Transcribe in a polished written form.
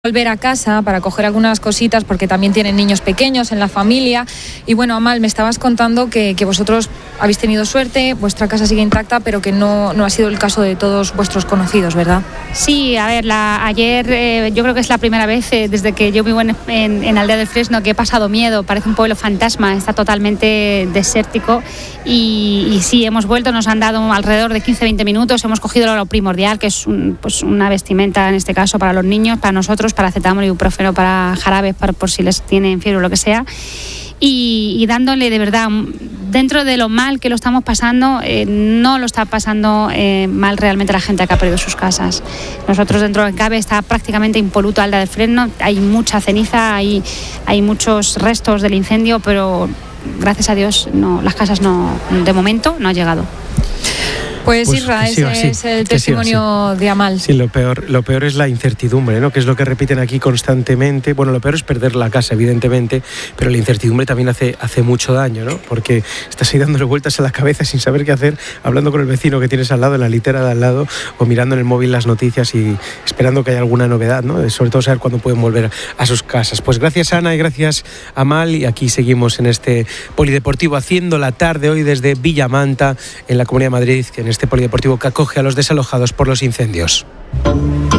volver a casa para coger algunas cositas porque también tienen niños pequeños en la familia. Y bueno, Amal, me estabas contando que vosotros habéis tenido suerte, vuestra casa sigue intacta, pero que no ha sido el caso de todos vuestros conocidos, ¿verdad? Sí, a ver, ayer yo creo que es la primera vez desde que yo vivo en Aldea del Fresno que he pasado miedo. Parece un pueblo fantasma, está totalmente desértico y sí, hemos vuelto, nos han dado alrededor de 15-20 minutos, hemos cogido lo primordial, que es una vestimenta en este caso para los niños, para nosotros, paracetamol, ibuprofeno, para jarabes, por si les tienen fiebre o lo que sea, y dándole de verdad, dentro de lo mal que lo estamos pasando, no lo está pasando mal realmente la gente que ha perdido sus casas. Nosotros dentro del CABE está prácticamente impoluto Aldea del Fresno, hay mucha ceniza, hay muchos restos del incendio, pero gracias a Dios las casas de momento no han llegado. Pues Isra, ese es el testimonio de Amal. Sí, lo peor es la incertidumbre, ¿no? Que es lo que repiten aquí constantemente. Bueno, lo peor es perder la casa, evidentemente, pero la incertidumbre también hace mucho daño, ¿no? Porque estás ahí dándole vueltas a la cabeza sin saber qué hacer, hablando con el vecino que tienes al lado, en la litera de al lado, o mirando en el móvil las noticias y esperando que haya alguna novedad, ¿no? Sobre todo saber cuándo pueden volver a sus casas. Pues gracias, Ana, y gracias, Amal, y aquí seguimos en este polideportivo haciendo la tarde hoy desde Villamanta, en la Comunidad de Madrid, en este polideportivo que acoge a los desalojados por los incendios.